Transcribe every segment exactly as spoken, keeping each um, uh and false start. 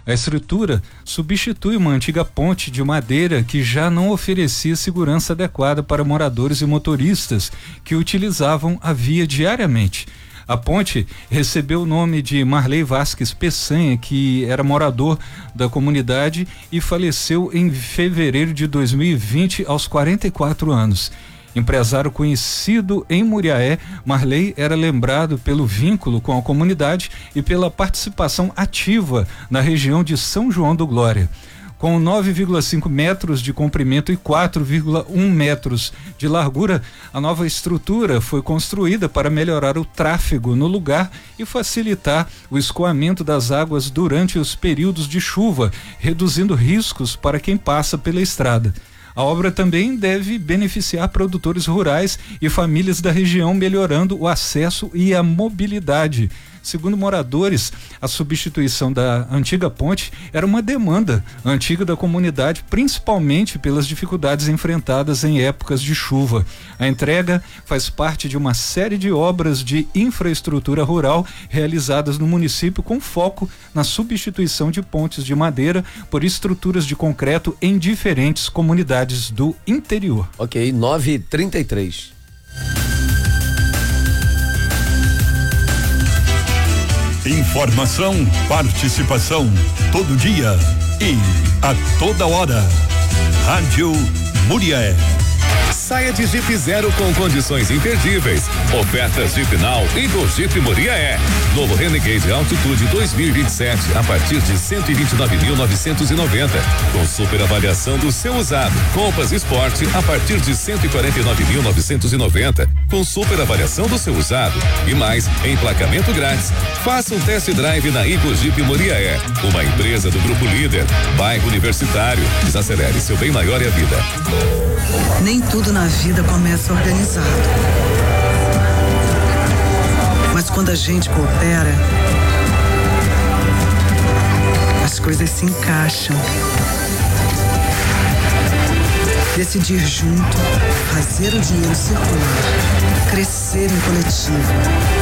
A estrutura substitui uma antiga ponte de madeira que já não oferecia segurança adequada para moradores e motoristas que utilizavam a via diariamente. A ponte recebeu o nome de Marley Vasques Peçanha, que era morador da comunidade e faleceu em fevereiro de dois mil e vinte aos quarenta e quatro anos. Empresário conhecido em Muriaé, Marley era lembrado pelo vínculo com a comunidade e pela participação ativa na região de São João do Glória. Com nove vírgula cinco metros de comprimento e quatro vírgula um metros de largura, a nova estrutura foi construída para melhorar o tráfego no lugar e facilitar o escoamento das águas durante os períodos de chuva, reduzindo riscos para quem passa pela estrada. A obra também deve beneficiar produtores rurais e famílias da região, melhorando o acesso e a mobilidade. Segundo moradores, a substituição da antiga ponte era uma demanda antiga da comunidade, principalmente pelas dificuldades enfrentadas em épocas de chuva. A entrega faz parte de uma série de obras de infraestrutura rural realizadas no município, com foco na substituição de pontes de madeira por estruturas de concreto em diferentes comunidades do interior. Ok, nove e trinta e três. Informação, participação, todo dia e a toda hora. Rádio Muriaé. Saia de Jeep Zero com condições imperdíveis. Ofertas Jeep Now e do Jeep Muriaé. Novo Renegade Altitude dois mil e vinte e sete a partir de cento e vinte e nove mil novecentos e noventa, com super avaliação do seu usado. Compass Sport a partir de cento e quarenta e nove mil novecentos e noventa, com super avaliação do seu usado e mais emplacamento grátis. Faça um test drive na Igo Jeep Muriaé, uma empresa do Grupo Líder, bairro Universitário. Desacelere, seu bem maior é a vida. Nem tudo na vida começa organizado. Mas quando a gente coopera, as coisas se encaixam. Decidir junto, fazer o dinheiro circular, crescer em coletivo.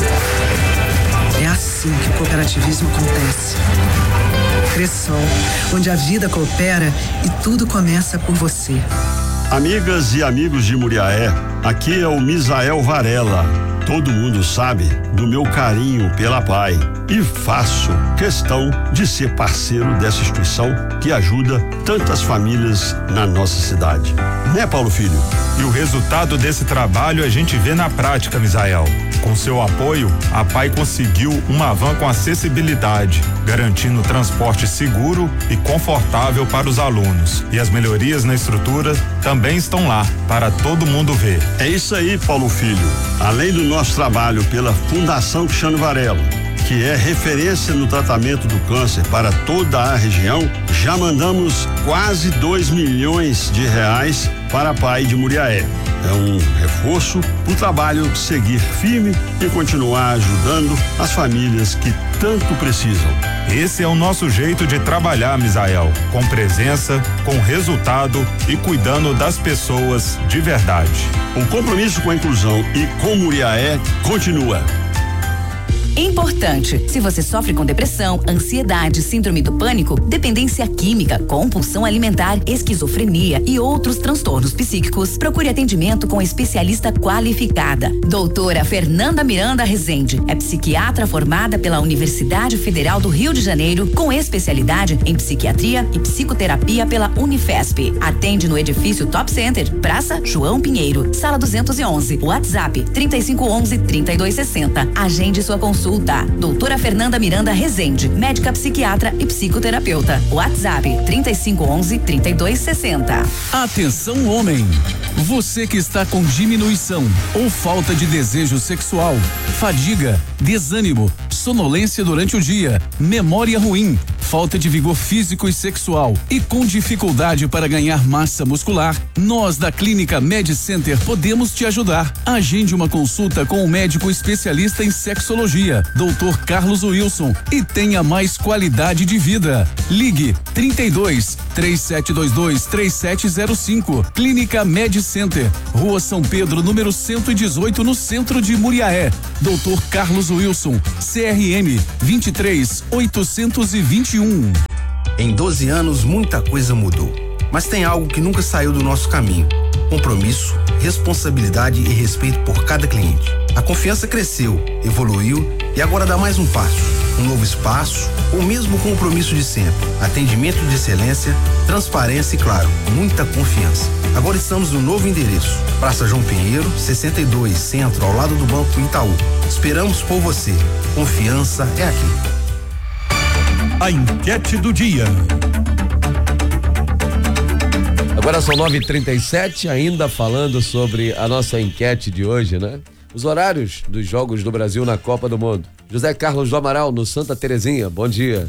É assim que o cooperativismo acontece. Cressol, onde a vida coopera e tudo começa por você. Amigas e amigos de Muriaé, aqui é o Misael Varela. Todo mundo sabe do meu carinho pela P A I e faço questão de ser parceiro dessa instituição que ajuda tantas famílias na nossa cidade. Né, Paulo Filho? E o resultado desse trabalho a gente vê na prática, Misael. Com seu apoio, a P A I conseguiu uma van com acessibilidade, garantindo transporte seguro e confortável para os alunos. E as melhorias na estrutura também estão lá, para todo mundo ver. É isso aí, Paulo Filho. Além do nosso trabalho pela Fundação Cristiano Varela, que é referência no tratamento do câncer para toda a região, já mandamos quase dois milhões de reais para a P A I de Muriaé. É um reforço para o trabalho seguir firme e continuar ajudando as famílias que tanto precisam. Esse é o nosso jeito de trabalhar, Misael, com presença, com resultado e cuidando das pessoas de verdade. O compromisso com a inclusão e com Muriaé continua. Importante, se você sofre com depressão, ansiedade, síndrome do pânico, dependência química, compulsão alimentar, esquizofrenia e outros transtornos psíquicos, procure atendimento com especialista qualificada. Doutora Fernanda Miranda Rezende é psiquiatra formada pela Universidade Federal do Rio de Janeiro, com especialidade em psiquiatria e psicoterapia pela Unifesp. Atende no edifício Top Center, Praça João Pinheiro, sala duzentos e onze, WhatsApp trinta e cinco onze, trinta e dois sessenta. Agende sua consulta. Doutora Fernanda Miranda Rezende, médica psiquiatra e psicoterapeuta. WhatsApp trinta e cinco onze, trinta e dois sessenta. Atenção, homem! Você que está com diminuição ou falta de desejo sexual, fadiga, desânimo, sonolência durante o dia, memória ruim, falta de vigor físico e sexual e com dificuldade para ganhar massa muscular, nós da Clínica Med Center podemos te ajudar. Agende uma consulta com o médico especialista em sexologia, doutor Carlos Wilson, e tenha mais qualidade de vida. Ligue trinta e dois, três sete dois dois, três sete zero cinco. Clínica Med Center, Rua São Pedro, número cento e dezoito, no centro de Muriaé. doutor Carlos Wilson, C R M vinte e três, oitocentos e vinte e um. Em doze anos, muita coisa mudou. Mas tem algo que nunca saiu do nosso caminho: compromisso, responsabilidade e respeito por cada cliente. A confiança cresceu, evoluiu e agora dá mais um passo. Um novo espaço, o mesmo compromisso de sempre. Atendimento de excelência, transparência e, claro, muita confiança. Agora estamos no novo endereço. Praça João Pinheiro, sessenta e dois, Centro, ao lado do Banco Itaú. Esperamos por você. Confiança é aqui. A enquete do dia. Agora são nove e trinta e sete, ainda falando sobre a nossa enquete de hoje, né? Os horários dos Jogos do Brasil na Copa do Mundo. José Carlos do Amaral, no Santa Terezinha, bom dia.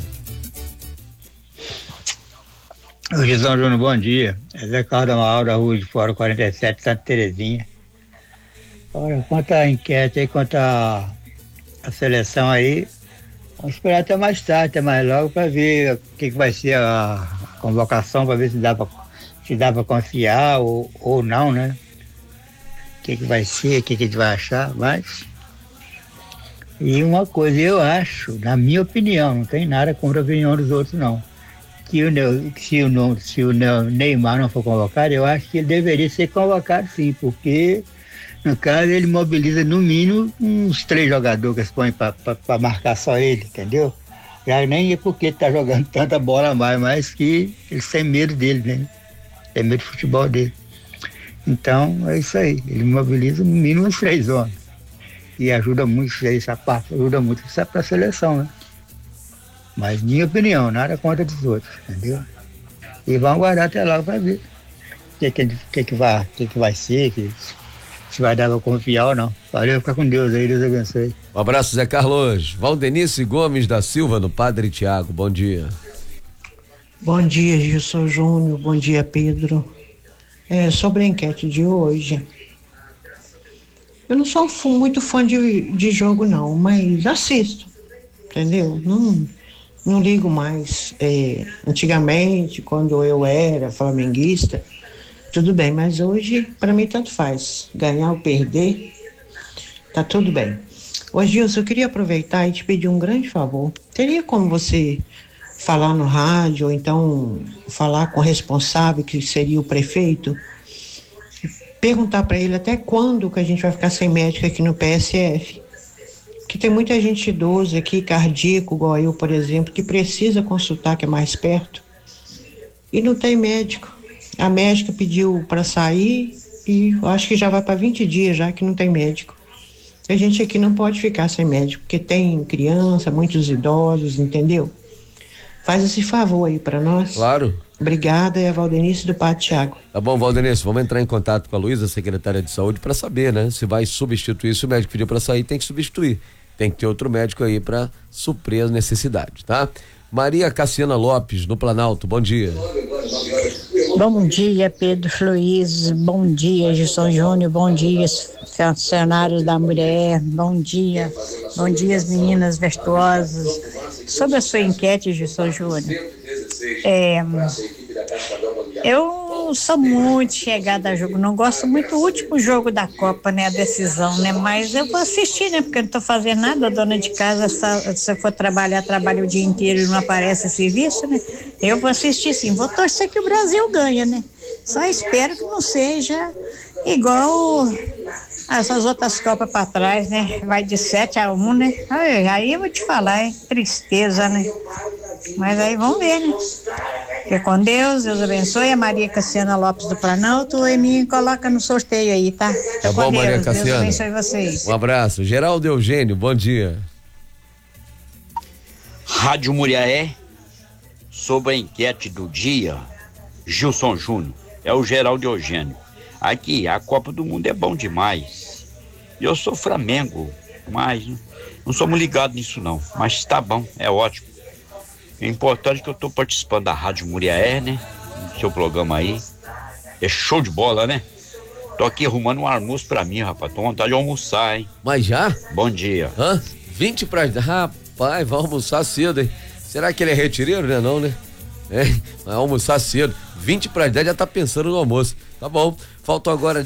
Oi, São Júnior, bom dia. José Carlos do Amaral, da Rua de Fora, quarenta e sete, Santa Terezinha. Olha, quanto à enquete aí, quanto à a seleção aí, vamos esperar até mais tarde, até mais logo, para ver o que, que vai ser a convocação, para ver se dá para se dá para confiar ou, ou não, né? O que, que vai ser, o que, que a gente vai achar, mas... E uma coisa, eu acho, na minha opinião, não tem nada contra a opinião dos outros, não. Que o, se, o, se o Neymar não for convocado, eu acho que ele deveria ser convocado sim, porque, no caso, ele mobiliza no mínimo uns três jogadores que se põem para marcar só ele, entendeu? Já nem é porque ele tá jogando tanta bola a mais, mas que eles têm medo dele, né? Tem medo do futebol dele. Então, é isso aí. Ele mobiliza no mínimo uns três homens. E ajuda muito isso aí, essa parte, ajuda muito isso é para a seleção, né? Mas, minha opinião, nada contra dos outros, entendeu? E vamos aguardar até lá para ver o que, que, que, que, vai, que, que vai ser, que, se vai dar para confiar ou não. Valeu, fica com Deus aí, Deus abençoe. Um abraço, Zé Carlos. Valdenice Gomes da Silva, no Padre Tiago, bom dia. Bom dia, Gilson Júnior, bom dia, Pedro. É, sobre a enquete de hoje, eu não sou muito fã de, de jogo não, mas assisto, entendeu? Não, não ligo mais. É, antigamente, quando eu era flamenguista, tudo bem, mas hoje, para mim, tanto faz. Ganhar ou perder, tá tudo bem. Ô Gilson, eu queria aproveitar e te pedir um grande favor. Teria como você falar no rádio, ou então falar com o responsável, que seria o prefeito, perguntar para ele até quando que a gente vai ficar sem médico aqui no P S F, que tem muita gente idosa aqui, cardíaco, igual eu, por exemplo, que precisa consultar, que é mais perto, e não tem médico. A médica pediu para sair e eu acho que já vai para vinte dias já que não tem médico. A gente aqui não pode ficar sem médico, porque tem criança, muitos idosos, entendeu? Faz esse favor aí para nós. Claro. Obrigada, é a Valdenice do Padre Tiago. Tá bom, Valdenice, vamos entrar em contato com a Luísa, secretária de saúde, para saber, né? Se vai substituir, se o médico pediu para sair, tem que substituir. Tem que ter outro médico aí para suprir as necessidades, tá? Maria Cassiana Lopes, no Planalto, bom dia. Bom dia, Pedro Luiz, bom dia, Gilson Júnior, bom dia, funcionários da mulher, bom dia, bom dia, as meninas virtuosas. Sobre a sua enquete, Gilson Júnior, é, eu sou muito chegada a jogo, não gosto muito do último jogo da Copa, né, a decisão, né, mas eu vou assistir, né, porque eu não tô fazendo nada, a dona de casa, se eu for trabalhar, trabalho o dia inteiro e não aparece serviço, né, eu vou assistir sim, vou torcer que o Brasil ganha, né, só espero que não seja igual essas outras Copas para trás, né, vai de sete a um, né, aí, aí eu vou te falar, hein, tristeza, né, mas aí vamos ver, né. Fique com Deus, Deus abençoe. A Maria Cassiana Lopes do Planalto e me coloca no sorteio aí, tá? Fique tá com bom, Deus. Maria Cassiana. Deus abençoe vocês. Um abraço. Geraldo Eugênio, bom dia. Rádio Muriaé, sobre a enquete do dia, Gilson Júnior, é o Geraldo Eugênio. Aqui, a Copa do Mundo é bom demais. Eu sou Flamengo, mas não somos ligados nisso não, mas tá bom, é ótimo. É importante que eu tô participando da Rádio Muriaé, né? No seu programa aí. É show de bola, né? Tô aqui arrumando um almoço pra mim, rapaz. Tô com vontade de almoçar, hein? Mas já? Bom dia. Hã? vinte para... Rapaz, vai almoçar cedo, hein? Será que ele é retireiro, né? Não, né? É, vai almoçar cedo. vinte para as dez já tá pensando no almoço. Tá bom. Faltam agora